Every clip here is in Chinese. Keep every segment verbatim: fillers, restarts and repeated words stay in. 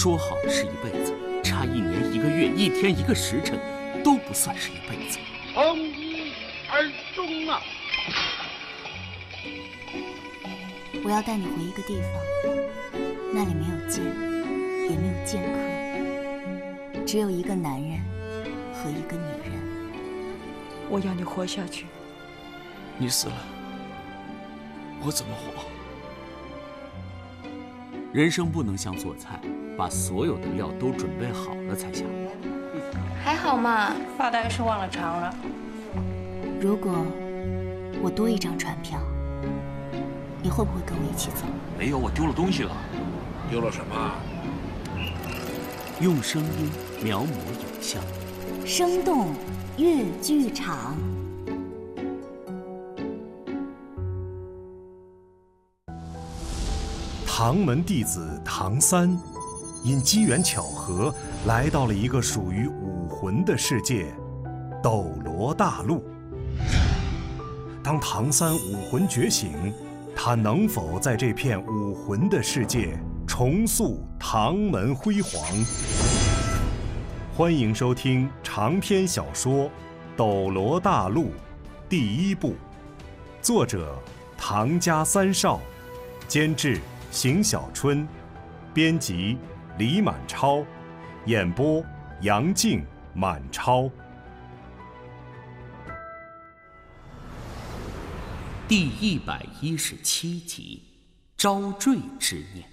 说好了是一辈子，差一年一个月一天一个时辰，都不算是一辈子。 从一而终啊！ 我要带你回一个地方，那里没有剑，也没有剑客，只有一个男人和一个女人。 我要你活下去。 你死了，我怎么活？ 人生不能像做菜，把所有的料都准备好了才下锅。 还好嘛， 发呆是忘了常了。 如果我多一张船票，你会不会跟我一起走？ 没有，我丢了东西了。 丢了什么？ 用声音描摹影像， 生动粤剧场。 唐门弟子唐三，因机缘巧合来到了一个属于武魂的世界——斗罗大陆。当唐三武魂觉醒，他能否在这片武魂的世界重塑唐门辉煌？欢迎收听长篇小说《斗罗大陆》第一部，作者唐家三少，监制邢小春，编辑李满超，演播杨静、满超。 第一百一十七集，招赘之念。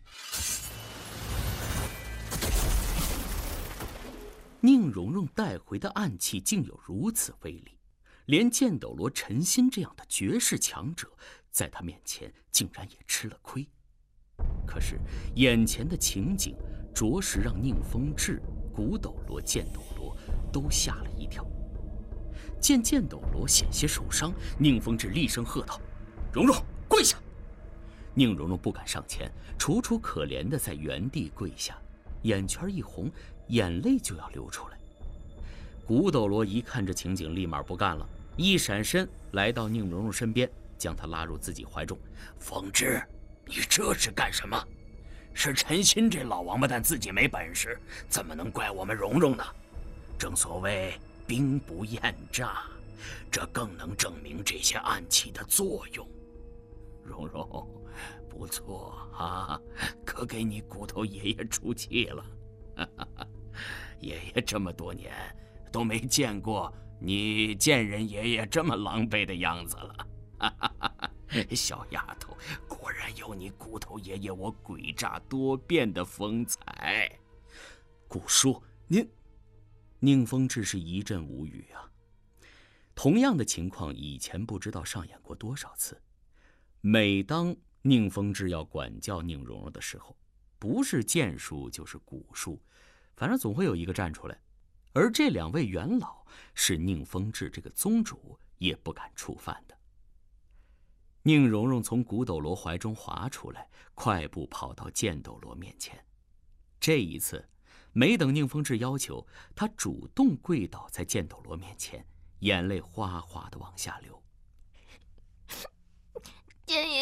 宁荣荣带回的暗器竟有如此威力，连剑斗罗陈心这样的绝世强者，在他面前竟然也吃了亏。可是眼前的情景，着实让宁风致、古斗罗、剑斗罗都吓了一跳。见剑斗罗险些受伤，宁风致厉声喝道：“蓉蓉，跪下！”宁荣荣不敢上前，楚楚可怜地在原地跪下，眼圈一红，眼泪就要流出来。古斗罗一看这情景，立马不干了，一闪身来到宁荣荣身边，将她拉入自己怀中。风致，你这是干什么？是陈心这老王八蛋自己没本事，怎么能怪我们蓉蓉呢？正所谓兵不厌诈，这更能证明这些暗器的作用。蓉蓉，不错啊，可给你骨头爷爷出气了。爷爷这么多年都没见过你见人爷爷这么狼狈的样子了。小丫头，果然有你骨头爷爷我诡诈多变的风采。古叔，您……宁风致是一阵无语啊。同样的情况以前不知道上演过多少次。每当宁风致要管教宁荣荣的时候，不是剑术就是古术，反正总会有一个站出来。而这两位元老是宁风致这个宗主也不敢触犯的。宁荣荣从古斗罗怀中滑出来，快步跑到剑斗罗面前。这一次没等宁风致要求，他主动跪倒在剑斗罗面前，眼泪哗哗地往下流。 剑爷